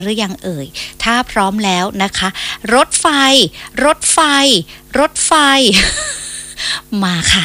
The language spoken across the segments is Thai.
หรือยังเอ่ยถ้าพร้อมแล้วนะคะรถไฟรถไฟรถไฟ มาค่ะ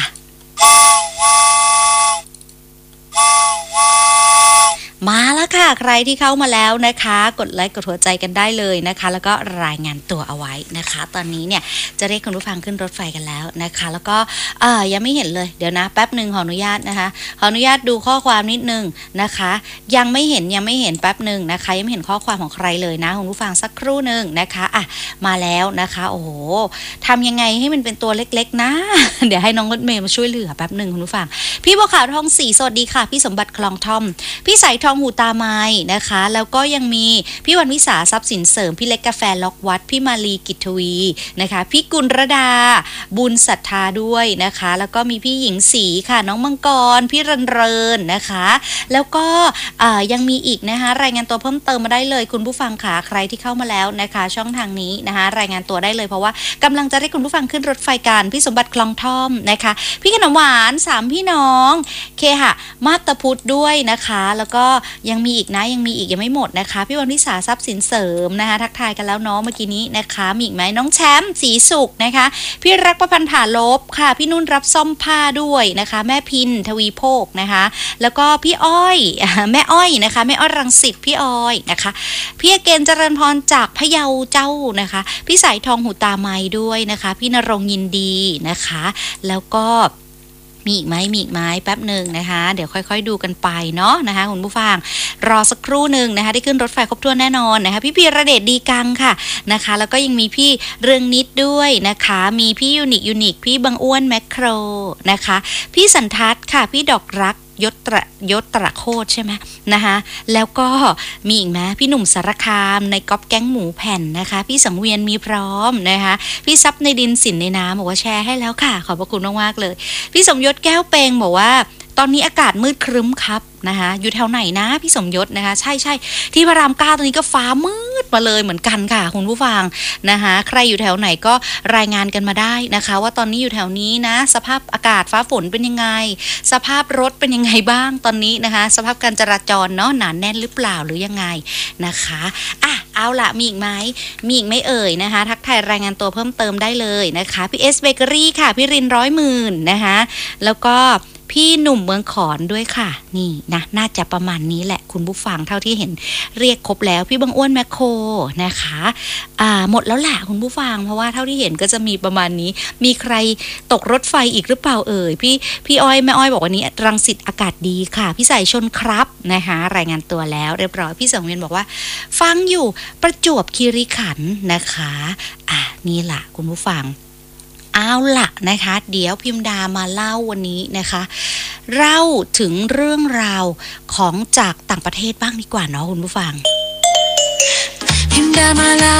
มาแล้วค่ะใครที่เข้ามาแล้วนะคะกดไลค์กดหัวใจกันได้เลยนะคะแล้วก็รายงานตัวเอาไว้นะคะตอนนี้เนี่ยจะเรียกคุณผู้ฟังขึ้นรถไฟกันแล้วนะคะแล้วก็ยังไม่เห็นเลยเดี๋ยวนะแป๊บนึงขออนุญาตนะคะขออนุญาตดูข้อความนิดนึงนะคะยังไม่เห็นแป๊บนึงนะคะยังไม่เห็นข้อความของใครเลยนะคุณผู้ฟังสักครู่นึงนะคะมาแล้วนะคะโอ้โหทำยังไงให้มันเป็นตัวเล็กๆนะ เดี๋ยวให้น้องรถเมย์มาช่วยเหลือแป๊บนึงคุณผู้ฟังพี่บัวขาวทองศรีสวัสดีค่ะพี่สมบัติคลองทอมพี่สายทองหูตาไม้นะคะแล้วก็ยังมีพี่วันวิสาทรัพย์สินเสริมพี่เล็กกาแฟล็อกวัดพี่มาลีกิตทวีนะคะพี่กุลระดาบุญศรัทธาด้วยนะคะแล้วก็มีพี่หญิงศรีค่ะน้องมังกรพี่เรินนะคะแล้วก็ยังมีอีกนะคะรายงานตัวเพิ่มเติมมาได้เลยคุณผู้ฟังค่ะใครที่เข้ามาแล้วนะคะช่องทางนี้นะคะรายงานตัวได้เลยเพราะว่ากำลังจะได้คุณผู้ฟังขึ้นรถไฟกันพี่สมบัติคลองทอมนะคะพี่ขนมหวาน3พี่น้องเคค่ะมาตพุทธด้วยนะคะแล้วก็ยังมีอีกนะยังไม่หมดนะคะพี่วันวิสาทรัพย์สินเสริมนะคะทักทายกันแล้วเนาะเมื่อกี้นี้นะคะมีอีกไหมน้องแชมป์ศรีสุขนะคะพี่รักประพันธ์ผาลบค่ะพี่นุ่นรับซ่อมผ้าด้วยนะคะแม่พินทวีโภคนะคะแล้วก็พี่อ้อยแม่อ้อยนะคะแม่อ้อยรังสิตพี่อ้อยนะคะพี่เกณฑ์เจริญพรจากพะเยาเจ้านะคะพี่สายทองหูตาไม้ด้วยนะคะพี่นรงค์ยินดีนะคะแล้วก็มีอีกไหมแป๊บหนึ่งนะคะเดี๋ยวค่อยๆดูกันไปเนาะนะคะคุณผู้ฟังรอสักครู่หนึ่งนะคะได้ขึ้นรถไฟครบถ้วนแน่นอนนะคะพี่พีระเดชดีกังค่ะนะคะแล้วก็ยังมีพี่เรืองนิดด้วยนะคะมีพี่ยูนิคพี่บังอ้วนแมคโครนะคะพี่สันทัศน์ค่ะพี่ดอกรักยศตระโคตรใช่ไหมนะคะแล้วก็มีอีกไหมพี่หนุ่มสารคามในก๊อปแก๊งหมูแผ่นนะคะพี่สังเวียนมีพร้อมนะคะพี่ซับในดินสินในน้ำบอกว่าแชร์ให้แล้วค่ะขอบพระคุณมากๆเลยพี่สมยศแก้วเปงบอกว่าตอนนี้อากาศมืดครึ้มครับนะคะอยู่แถวไหนนะพี่สมยศนะคะใช่ที่พระราม9ตอนนี้ก็ฟ้ามืดมาเลยเหมือนกันค่ะคุณผู้ฟังนะคะใครอยู่แถวไหนก็รายงานกันมาได้นะคะว่าตอนนี้อยู่แถวนี้นะสภาพอากาศฟ้าฝนเป็นยังไงสภาพรถเป็นยังไงบ้างตอนนี้นะคะสภาพการจราจรเนาะหนาแน่นหรือเปล่าหรือยังไงนะคะเอาละมีอีกไหมเอ่ยนะคะทักทายรายงานตัวเพิ่มเติมได้เลยนะคะพี่เอสเบเกอรี่ค่ะพี่ริน100,000นะคะแล้วก็พี่หนุ่มเมืองขอนด้วยค่ะนี่นะน่าจะประมาณนี้แหละคุณผู้ฟังเท่าที่เห็นเรียกครบแล้วพี่บังอ้วนแมคโครนะคะหมดแล้วแหละคุณผู้ฟังเพราะว่าเท่าที่เห็นก็จะมีประมาณนี้มีใครตกรถไฟอีกหรือเปล่าเอ่ยพี่อ้อยแม่อ้อยบอกวันนี้รังสิตอากาศดีค่ะพี่สายชนครับนะคะรายงานตัวแล้วเรียบร้อยพี่สังเวียนบอกว่าฟังอยู่ประจวบคีรีขันธ์นะคะนี่แหละคุณผู้ฟังเอาล่ะนะคะเดี๋ยวพิมดามาเล่าวันนี้นะคะเล่าถึงเรื่องราวของจากต่างประเทศบ้างดีกว่าเนาะคุณผู้ฟังพิมดามาเล่า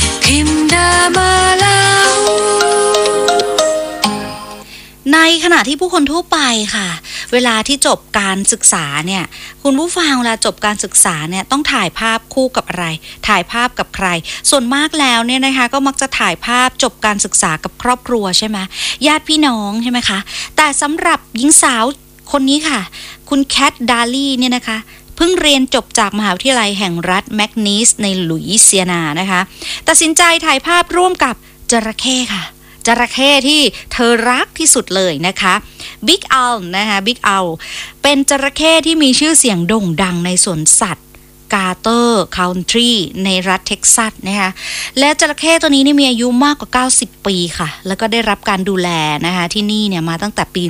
ในขณะที่ผู้คนทั่วไปค่ะเวลาที่จบการศึกษาเนี่ยคุณผู้ฟังเวลาจบการศึกษาเนี่ยต้องถ่ายภาพคู่กับอะไรถ่ายภาพกับใครส่วนมากแล้วเนี่ยนะคะก็มักจะถ่ายภาพจบการศึกษากับครอบครัวใช่ไหมญาติพี่น้องใช่ไหมคะแต่สำหรับหญิงสาวคนนี้ค่ะคุณแคทดาลี่เนี่ยนะคะเพิ่งเรียนจบจากมหาวิทยาลัยแห่งรัฐแมกนีสในลุยเซียนานะคะตัดสินใจถ่ายภาพร่วมกับจระเข้ค่ะจระเข้ที่เธอรักที่สุดเลยนะคะบิ๊กอัลนะคะบิ๊กอัลเป็นจระเข้ที่มีชื่อเสียงโด่งดังในสวนสัตว์กาเตอร์คาวน์ทรีในรัฐเท็กซัสนะคะและจระเข้ตัวนี้นี่มีอายุมากกว่า90ปีค่ะแล้วก็ได้รับการดูแลนะคะที่นี่เนี่ยมาตั้งแต่ปี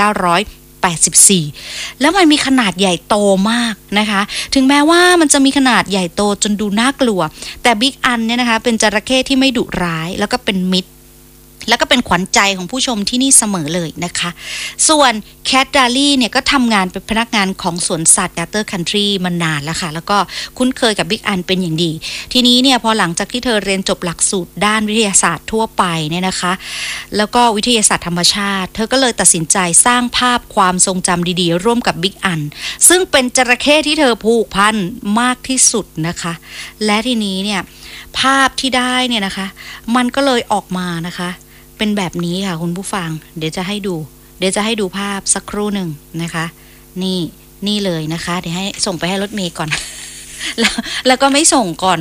1984แล้วมันมีขนาดใหญ่โตมากนะคะถึงแม้ว่ามันจะมีขนาดใหญ่โตจนดูน่ากลัวแต่บิ๊กอัลเนี่ยนะคะเป็นจระเข้ที่ไม่ดุร้ายแล้วก็เป็นมิตรแล้วก็เป็นขวัญใจของผู้ชมที่นี่เสมอเลยนะคะส่วนแคทดาลี่เนี่ยก็ทำงานเป็นพนักงานของสวนสัตว์กาเตอร์คันทรีมานานแล้วค่ะแล้วก็คุ้นเคยกับบิ๊กอันเป็นอย่างดีทีนี้เนี่ยพอหลังจากที่เธอเรียนจบหลักสูตรด้านวิทยาศาสตร์ทั่วไปเนี่ยนะคะแล้วก็วิทยาศาสตร์ธรรมชาติเธอก็เลยตัดสินใจสร้างภาพความทรงจำดีๆร่วมกับบิ๊กอันซึ่งเป็นจระเข้ที่เธอผูกพันมากที่สุดนะคะและทีนี้เนี่ยภาพที่ได้เนี่ยนะคะมันก็เลยออกมานะคะเป็นแบบนี้ค่ะคุณผู้ฟังเดี๋ยวจะให้ดูภาพสักครู่หนึ่งนะคะนี่เลยนะคะเดี๋ยวให้ส่งไปให้รถเมย์ก่อน แล้วก็ไม่ส่งก่อน